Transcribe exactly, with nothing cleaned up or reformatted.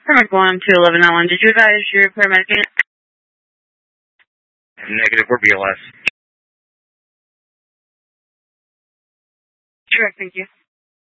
Permit one to eleven oh one. Did you advise your paramedic unit? Negative, we're B L S. Correct, thank you.